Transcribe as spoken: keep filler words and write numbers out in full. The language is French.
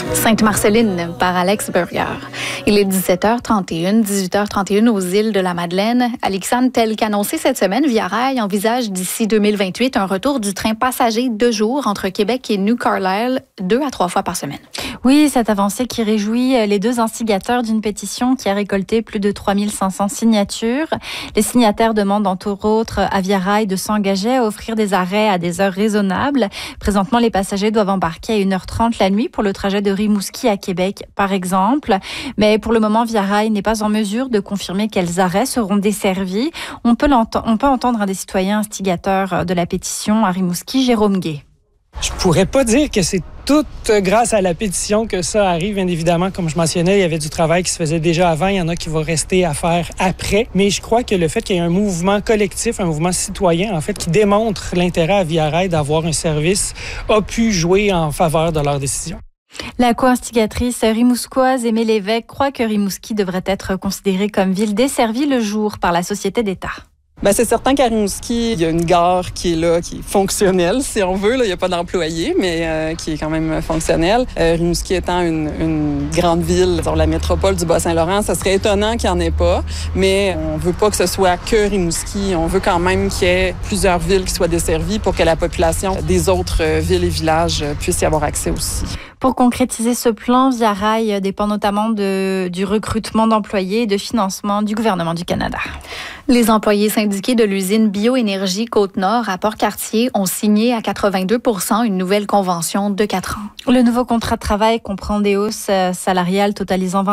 Sainte-Marceline par Alex Burger. Il est dix-sept heures trente et une, dix-huit heures trente et une aux îles de la Madeleine. Alexandre, tel qu'annoncé cette semaine, Via Rail envisage d'ici deux mille vingt-huit un retour du train passager deux jours entre Québec et New Carlisle, deux à trois fois par semaine. Oui, cette avancée qui réjouit les deux instigateurs d'une pétition qui a récolté plus de trois mille cinq cents signatures. Les signataires demandent entre autres à Via Rail de s'engager à offrir des arrêts à des heures raisonnables. Présentement, les passagers doivent embarquer à une heure trente la nuit pour le trajet de Rimouski à Québec, par exemple. Mais pour le moment, Via Rail n'est pas en mesure de confirmer quels arrêts seront desservis. On peut, on peut entendre un des citoyens instigateurs de la pétition à Rimouski, Jérôme Gay. Je pourrais pas dire que c'est tout grâce à la pétition que ça arrive. Bien évidemment, comme je mentionnais, il y avait du travail qui se faisait déjà avant. Il y en a qui vont rester à faire après. Mais je crois que le fait qu'il y ait un mouvement collectif, un mouvement citoyen, en fait, qui démontre l'intérêt à Via Rail d'avoir un service, a pu jouer en faveur de leur décision. La co-instigatrice rimousquoise Aimée Lévesque croit que Rimouski devrait être considérée comme ville desservie le jour par la Société d'État. Ben c'est certain qu'à Rimouski, il y a une gare qui est là, qui est fonctionnelle, si on veut. Là. Il n'y a pas d'employés, mais euh, qui est quand même fonctionnelle. Euh, Rimouski étant une, une grande ville sur la métropole du Bas-Saint-Laurent, ça serait étonnant qu'il n'y en ait pas, mais on veut pas que ce soit que Rimouski. On veut quand même qu'il y ait plusieurs villes qui soient desservies pour que la population des autres villes et villages puisse y avoir accès aussi. Pour concrétiser ce plan, Via Rail dépend notamment de, du recrutement d'employés et de financement du gouvernement du Canada. Les employés syndiqués de l'usine Bioénergie Côte-Nord à Port-Cartier ont signé à quatre-vingt-deux pour cent une nouvelle convention de quatre ans. Le nouveau contrat de travail comprend des hausses salariales totalisant vingt